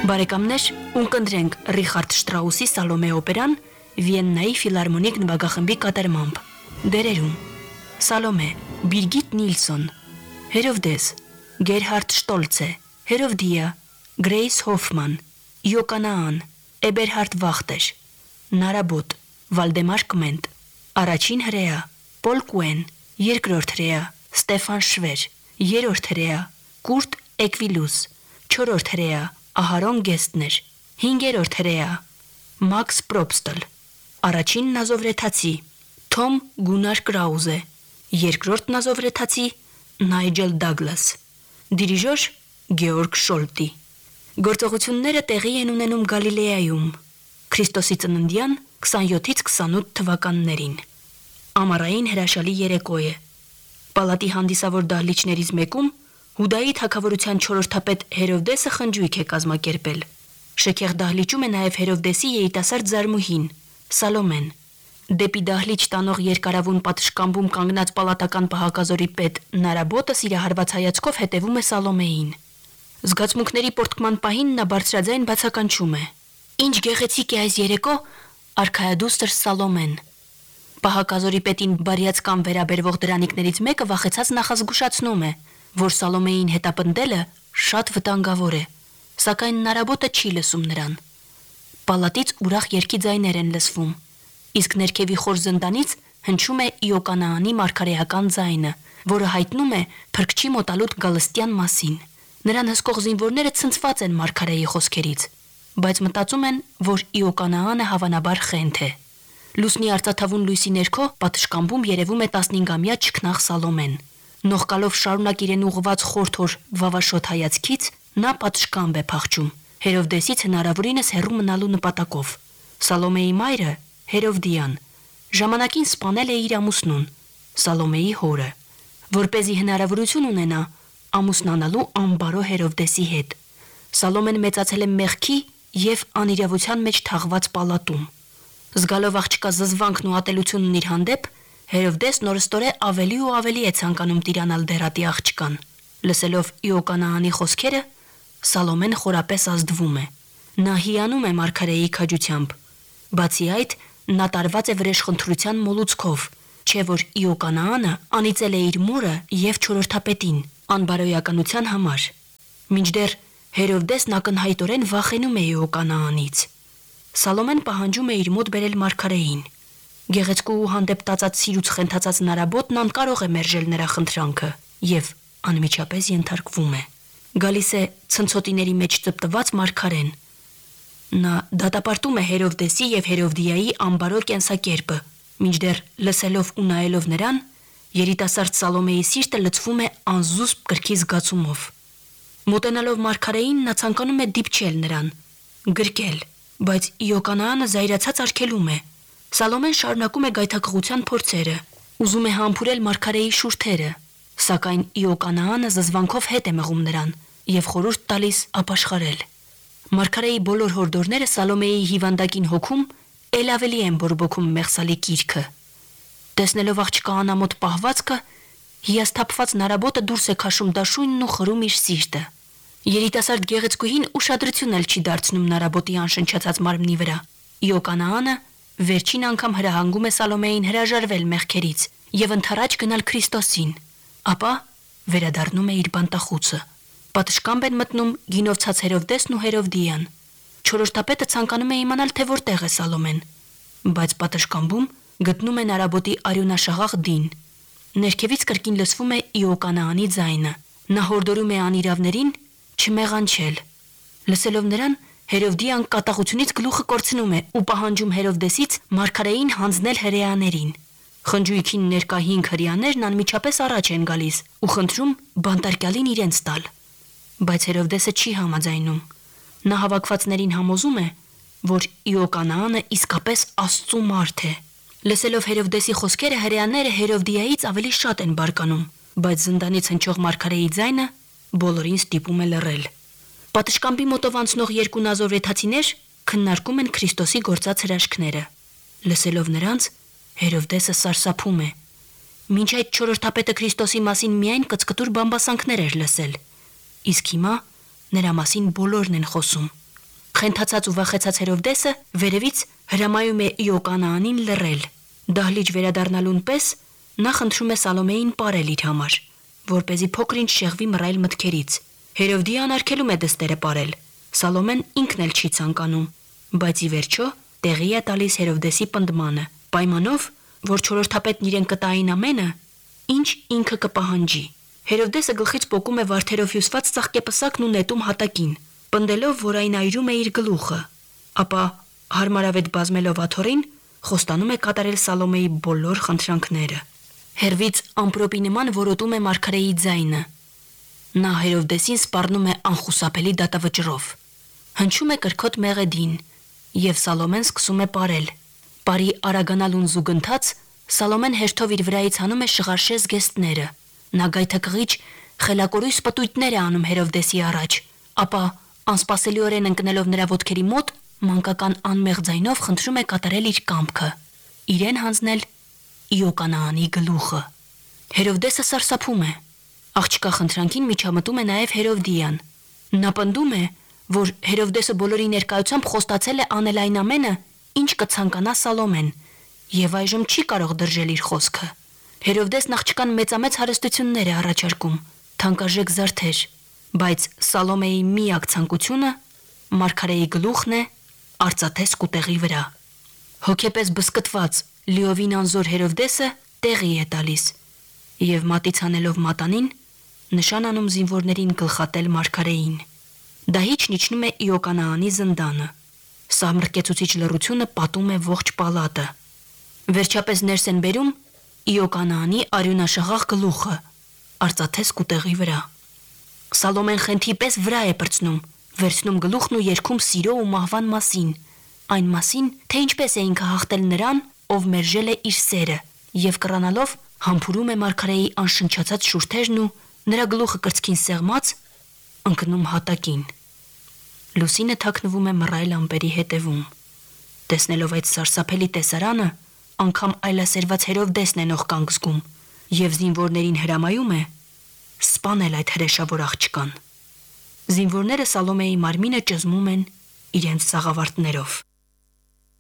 Բարեկամներ, ունկնդրենք Ռիխարդ Շտրաուսի Սալոմե օպերան Վիեննայի ֆիլհարմոնիկ նվագախմբի կատարմամբ։ Դերերում Սալոմե Բիրգիտ Նիլսոն, Հերովդես Գերհարդ Շտոլցե, Հերովդիա Գրեյս Հոֆման, Յոկանաան Էբերհարդ Վախտեր, Նարաբոտ Վալդեմար Կմենտ, Առաջին հրեա Պոլ Կուեն, Երկրորդ հրեա Ստեֆան Շվեր, Երրորդ հրեա Կուրտ Էկվիլուս, Չորրորդ հրեա Ահարոն Գեստներ, Հինգերորդ հրեա Մաքս Պրոբստլ, Առաջին նազովրեթացի Թոմ Գունար Կրաուզե, Երկրորդ նազովրեթացի Նայջել Դագլաս, Դիրիժոր Գեորգ Շոլտի։ Գործողությունները տեղի են ունենում Գալիլեայում, Քրիստոսի ծննդյան 27-ից 28 թվականներին։ Ամառային հրաշալի երեկո է։ Պալատի հանդիսավոր դահլիճներից մեկում Հուդայի թագավորության չորրորդապետ Հերովդեսը խնջույք է կազմակերպել։ Շքեղ դահլիճում է նաև Հերովդեսի երիտասարդ զարմուհին Սալոմեն։ Դեպի դահլիճ տանող երկարավուն պատշգամբում կանգնած պալատական պահակազորի պետ Նարաբոտը սիրահարված հայացքով հետևում է Սալոմեին։ Զգացմունքների պորտկման պահին նա բարձրաձայն բացականչում է. «Ինչ գեղեցիկ է այս երեկո, արքայադուստր Սալոմեն»։ Պահակազորի պետին բարյացկամ վերաբերվող դրանիկներից մեկը վախեցած նախազգուշացնում է, որ Սալոմեին հետապնդելը շատ վտանգավոր է, սակայն Նարաբոտը չի լսում նրան։ Պալատից ուրախ երգի ձայներ են լսվում, իսկ ներքևի խոր զնդանից հնչում է Յոկանաանի մարգարեական ձայնը, որը հայտնում է փրկչի մոտալուտ գալստյան մասին։ Նրան հսկող զինվորները ցնցված են մարգարեի խոսքերից, բայց մտածում են, որ Յոկանաանը հավանաբար խենթ է։ Լուսնի արծաթավուն լույսի ներքո պատշգամբում երևում է 15-ամյա չքնաղ Սալոմեն։ Նողկալով շարունակ իրեն ուղղված խորթոր վավաշոտ հայացքից նա պատշգամբ է փախչում, Հերովդեսից հնարավորինս հեռու մնալու նպատակով։ Սալոմեի մայրը, Հերովդիան, ժամանակին սպանել է իր ամուսնուն, Սալոմեի հորը, որպեսզի հնարավորություն ունենա ամուսնանալու անբարո Հերովդեսի հետ։ Սալոմեն մեծացել է մեղքի եւ անիրավության մեջ թաղված պալատում։ Զգալով աղջկա զզվանքն ու ատելությունն իր հանդեպ, Հերովդեսն օրստորե ավելի ու ավելի է ցանկանում տիրանալ դերատի աղջկան։ Լսելով Յոկանաանի խոսքերը, Սալոմեն խորապես ազդվում է։ Նա հիանում է մարգարեի քաջությամբ։ Բացի այդ, նա տարված է վրեժխնդրության մոլուցքով, չէ որ Յոկանաանը անիծել է իր մորը եւ չորրորդապետին անբարոյականության համար։ Մինչդեռ Հերովդեսն ակնհայտորեն վախենում է Յոկանաանից։ Սալոմեն պահանջում է իր մոտ բերել մարգարեին։ Գեղեցկու հանդեպ տածած սիրուց խենթացած Նարաբոտն անկարող է մերժել նրա խնդրանքը եւ անմիջապես ենթարկվում է։ Գալիս է ցնցոտիների մեջ ծպտված մարգարեն։ Նա դատապարտում է Հերովդեսի եւ Հերովդիայի անբարո կենսակերպը, մինչդեռ լսելով ու նայելով նրան, երիտասարդ Սալոմեի սիրտը լցվում է անզուսպ կրքի զգացումով։ Մոտենալով մարգարեին նա ցանկանում է դիպչել նրան, գրկել, բայց Յոկանաանը զայրացած արգելում է։ Սալոմեն շարունակում է գայթակղության փորձերը, ուզում է համբուրել մարգարեի շուրթերը, սակայն Յոկանաանը զզվանքով հետ է մղում նրան եւ խորհուրդ տալիս ապաշխարել։ Մարգարեի բոլոր հորդորները Սալոմեի հիվանդակին հոգում ել ավելի են բորբոքում մեղսալի կիրքը։ Տեսնելով աղջկա անամոթ պահվածքը, հիասթափված Նարաբոտը դուրս է քաշում դաշույնն ու խրում իր սիրտը։ Երիտասարդ գեղեցկուհին ուշադրություն էլ չի դարձնում Նարաբոտի անշնչացած մարմնի վրա։ Յոկանաանը վերջին անգամ հրահանգում է Սալոմեին հրաժարվել մեղքերից եւ ընթരാճ գնալ Քրիստոսին, ապա վերադառնում է իր բանտախուցը։ Պատշգամբ են մտնում գինովցած Հերովդեսն ու Հերովդիան։ Չորրորդապետը ցանկանում է իմանալ, թե որտեղ է Սալոմեն, բայց պատշգամբում գտնում է Նարաբոտի արյունաշաղախ դին։ Ներքևից կրկին լսվում է Յոկանաանի ձայնը։ Նա հորդորում է անիրավներին չմեղանչել։ Լսելով նրան, Հերովդիան կատաղությունից գլուխը կորցնում է ու պահանջում Հերովդեսից մարգարեին հանձնել հրեաներին։ Խնջույքին ներկա 5 հրեաներն անմիջապես առաջ են գալիս ու խնդրում բանտարկյալին իրենց տալ։ Բայց Հերովդեսը չի համաձայնում։ Նա հավաքվածներին համոզում է, որ Յոկանաանը իսկապես Աստծու մարդ է։ Լսելով Հերովդեսի խոսքերը, հրեաները Հերովդիայից ավելի շատ են բարկանում, բայց զնդանից հնչող մարգարեի ձայնը բոլորին ստիպում է լռել։ Պատշգամբի մոտով անցնող երկու նազովրեթացիներ քննարկում են Քրիստոսի գործած հրաշքները։ Լսելով նրանց, Հերովդեսը սարսափում է։ Մինչ այդ չորրորդապետը Քրիստոսի մասին միայն կծկտուր բամբասանքներ էր լսել, իսկ հիմա նրա մասին բոլորն են խոսում։ Խենթացած ու վախեցած Հերովդեսը վերևից հրամայում է Իոկանանին լռել։ Դահլիճ վերադառնալուն պես նա խնդրում է Սալոմեին պարել իր համար, որպեսզի փոքրինչ շեղվի մռայլ մտքերից։ Հերովդիան արգելում է դստերը պարել։ Սալոմեն ինքն էլ չի ցանկանում, բայց ի վերջո տեղի է տալիս Հերովդեսի պնդմանը, պայմանով, որ չորրորդապետն իրեն կտային ամենը, ինչ ինքը կպահանջի։ Հերովդեսը գլխից պոկում է վարդերով հյուսված ծաղկեպսակն ու նետում հատակին, պնդելով, որ այն այրում է իր գլուխը, ապա հարմարավետ բազմելով աթոռին, խոստանում է կատարել Սալոմեի բոլոր խնդրանքները։ Հերվից ամպրոպի նման որոտում է մարգարեի ձայնը։ Նա Հերովդեսին սպառնում է անխուսափելի դատավճռով։ Հնչում է կրքոտ մեղեդին, եւ Սալոմեն սկսում է պարել։ Պարի արագանալուն զուգընթաց Սալոմեն հերթով իր վրայից հանում է շղարշե զգեստները։ Նա գայթակղիչ խելակորույս պտույտներ է անում Հերովդեսի առաջ, ապա անսպասելիորեն ընկնելով նրա ոտքերի մոտ, մանկական անմեղ ձայնով խնդրում է կատարել իր կամքը, իրեն հանձնել Իոկանանի գլուխը։ Հերովդեսը սարսափում է։ Աղջկա խնդրանքին միջամտում է նաև Հերովդիան։ Նա պնդում է, որ Հերովդեսը բոլորի ներկայությամբ խոստացել է անել այն ամենը, ինչ կցանկանա Սալոմեն, եւ այժմ չի կարող դրժել իր խոսքը։ Հերովդեսն աղջկան մեծամեծ հարստություններ է առաջարկում, թանկարժեք զարդեր, բայց Սալոմեի միակ ցանկությունը մարգարեի գլուխն է արծաթե սկուտեղի վրա։ Հոգեպես բսկտված լիովին անզոր Հերովդեսը տեղի է տալիս եւ մատից հանելով մատանին նշան անում զինվորներին գլխատել մարգարեին։ Դահիճն իջնում է Իոկանանի զնդանը։ Սահմռկեցուցիչ լռությունը պատում է ողջ պալատը։ Վերջապես ներս են բերում Իոկանանի արյունաշաղախ գլուխը արծաթե սկուտեղի վրա։ Սալոմեն խենթի պես վրա է պրծնում, վերցնում գլուխն ու երգում սիրո ու մահվան մասին, այն մասին, թե ինչպես է ինքը հաղթել նրան, ով մերժել է իր սերը, եւ կռանալով համբուրում է մարգարեի անշնչացած շուրթերն ու նրա գլուխը կրծքին սեղմած ընկնում հատակին։ Լուսինը թաքնվում է մռայլ ամպերի հետևում։ Տեսնելով այդ սարսափելի տեսարանը, անգամ այլասերված Հերովդեսն է նողկանք զգում եւ զինվորներին հրամայում է սպանել այդ հրեշավոր աղջկան։ Զինվորները Սալոմեի մարմինը ճզմում են իրենց սաղավարտներով։